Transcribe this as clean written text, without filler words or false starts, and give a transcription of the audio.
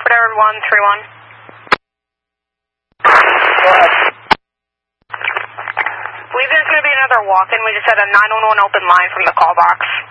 Crawford Edward 131. Go ahead. I believe there's going to be another walk-in. We just had a 911 open line from the call box.